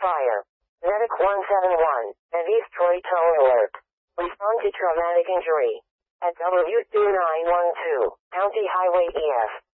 fire. Medic 171, and East Troy Tow Alert. Respond to traumatic injury. At W2912, County Highway EF.